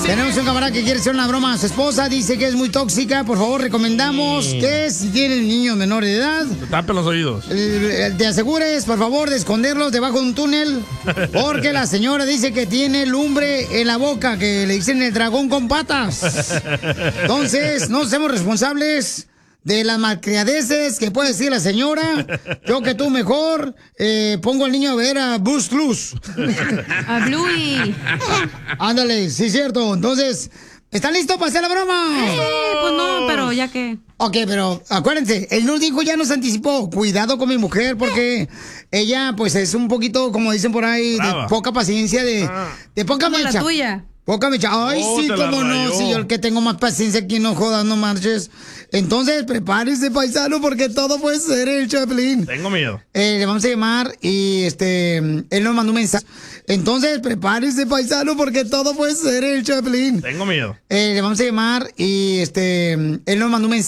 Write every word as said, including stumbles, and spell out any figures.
Tenemos un camarada que quiere hacer una broma a su esposa. Dice que es muy tóxica. Por favor, recomendamos sí. que si tienen niños menores de edad, te tapen los oídos. Eh, te asegures, por favor, de esconderlos debajo de un túnel. Porque la señora dice que tiene lumbre en la boca, que le dicen el dragón con patas. Entonces, no seamos responsables de las malcriadeces que puede decir la señora. Yo que tú mejor eh, pongo al niño a ver a Bruce Cruz. A Bluey. Ándale, sí, cierto. Entonces, ¿están listos para hacer la broma? Sí, pues no, pero ya que... Ok, pero acuérdense, él nos dijo, ya nos anticipó, cuidado con mi mujer porque ella pues es un poquito, como dicen por ahí, Brava. de poca paciencia, de, ah. de poca como mecha. la tuya. Poca mecha. Ay, oh, sí, cómo no, si yo el que tengo más paciencia aquí, no jodas, no marches. Entonces, prepárese, paisano, porque todo puede ser el Chaplin. Tengo miedo. Eh, le vamos a llamar y este, él nos mandó un mensaje. Entonces, prepárese, paisano, porque todo puede ser el Chaplin. Tengo miedo. Eh, le vamos a llamar y este, él nos mandó un mensaje.